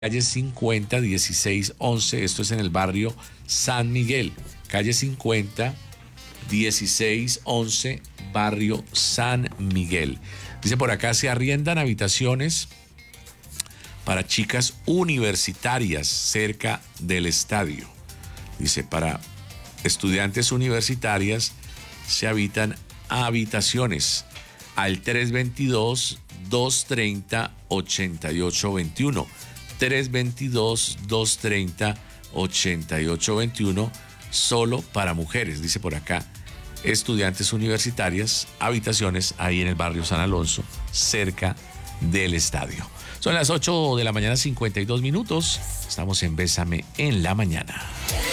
calle 50, 1611, esto es en el barrio San Miguel, calle 50, 1611, barrio San Miguel. Dice por acá, se arriendan habitaciones para chicas universitarias cerca del estadio. Dice, para estudiantes universitarias se habitan habitaciones al 322-230-8821. 322-230-8821, solo para mujeres, dice por acá, estudiantes universitarias, habitaciones ahí en el barrio San Alonso, cerca del estadio. Son las 8 de la mañana, 52 minutos. Estamos en Bésame en la Mañana.